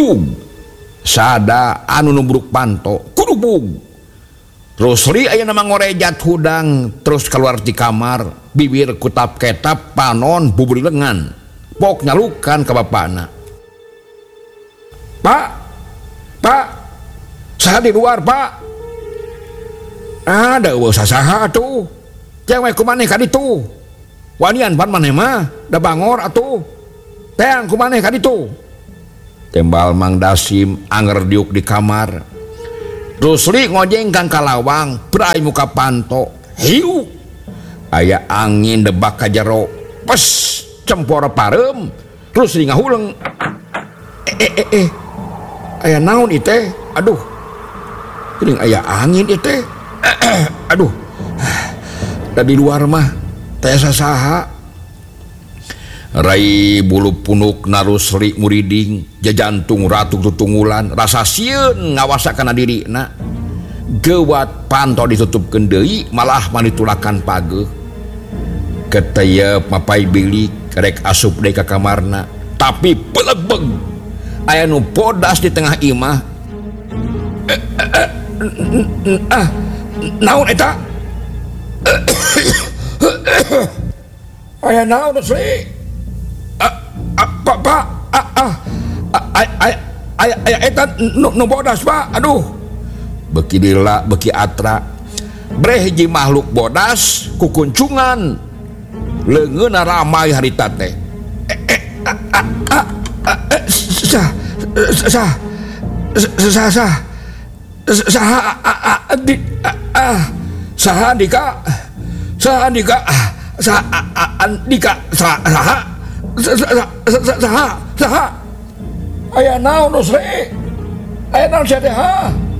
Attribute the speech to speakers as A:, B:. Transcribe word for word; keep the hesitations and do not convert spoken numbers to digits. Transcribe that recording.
A: Dug sada anu nubruk panto kurubug terus li aya nama ngorejat hudang terus keluar di kamar bibir kutap ketap panon bubur lengan pok nyalukan ke bapakna. Pak Pak saha di luar Pak ada usaha saha tuh cewek kumaneh ka ditu wanian pan maneh mah da bangor atuh teang kumaneh ka ditu tembal Mang Dasim anger diuk di kamar terus li ngojeng kang kalawang berai muka panto hiu aya angin debak ka jero pes cempor parem terus li ngahuleng eh eh eh, eh. Aya naon ieu teh aduh geuning aya angin ieu teh aduh da di luar mah teh saha Rai bulu punuk narus ri muriding jajantung ratu tutunggulan rasa sieun ngawasakan dirina gewat panto ditutupkeun deui malah manitulakan pageuh keteuyeub mapai bilik rek asup deui ka kamarna tapi pelebeg aya nu bodas di tengah imah ah naon eta aya naon Sri Pak Pak ah ah aya aya eta nu bodas Pak aduh beki dila beki atra breh hiji makhluk bodas kukuncungan leungeunna ramai harita teh sah sah sah sah saha di ah saha dika saha dika saha dika saha saha saha aya naon Sri aya naon sia teh ha